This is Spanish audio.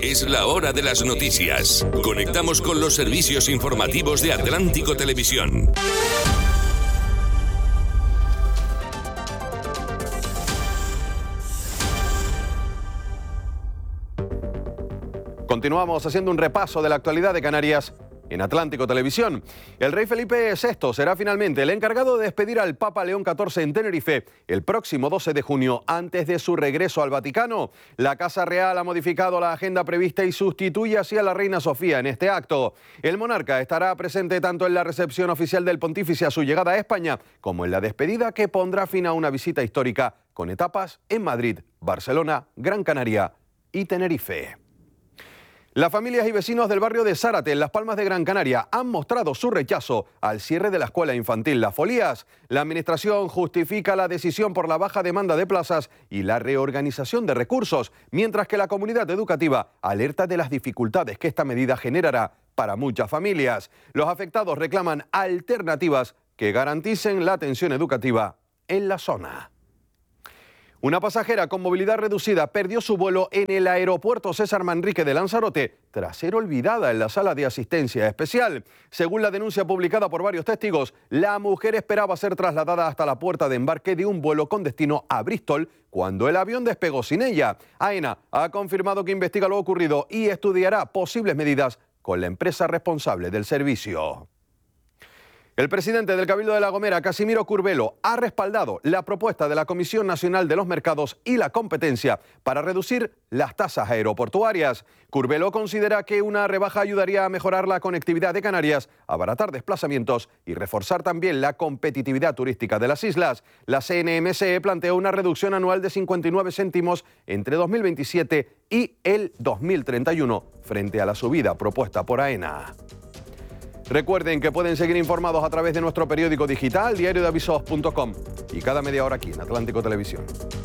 Es la hora de las noticias. Conectamos con los servicios informativos de Atlántico Televisión. Continuamos haciendo un repaso de la actualidad de Canarias en Atlántico Televisión. El rey Felipe VI será finalmente el encargado de despedir al Papa León XIV en Tenerife el próximo 12 de junio, antes de su regreso al Vaticano. La Casa Real ha modificado la agenda prevista y sustituye así a la reina Sofía en este acto. El monarca estará presente tanto en la recepción oficial del pontífice a su llegada a España, como en la despedida que pondrá fin a una visita histórica con etapas en Madrid, Barcelona, Gran Canaria y Tenerife. Las familias y vecinos del barrio de Zárate, en Las Palmas de Gran Canaria, han mostrado su rechazo al cierre de la escuela infantil Las Folías. La administración justifica la decisión por la baja demanda de plazas y la reorganización de recursos, mientras que la comunidad educativa alerta de las dificultades que esta medida generará para muchas familias. Los afectados reclaman alternativas que garanticen la atención educativa en la zona. Una pasajera con movilidad reducida perdió su vuelo en el aeropuerto César Manrique de Lanzarote tras ser olvidada en la sala de asistencia especial. Según la denuncia publicada por varios testigos, la mujer esperaba ser trasladada hasta la puerta de embarque de un vuelo con destino a Bristol cuando el avión despegó sin ella. AENA ha confirmado que investiga lo ocurrido y estudiará posibles medidas con la empresa responsable del servicio. El presidente del Cabildo de La Gomera, Casimiro Curbelo, ha respaldado la propuesta de la Comisión Nacional de los Mercados y la Competencia para reducir las tasas aeroportuarias. Curbelo considera que una rebaja ayudaría a mejorar la conectividad de Canarias, abaratar desplazamientos y reforzar también la competitividad turística de las islas. La CNMC planteó una reducción anual de 59 céntimos entre 2027 y el 2031, frente a la subida propuesta por AENA. Recuerden que pueden seguir informados a través de nuestro periódico digital, diariodeavisos.com, y cada media hora aquí en Atlántico Televisión.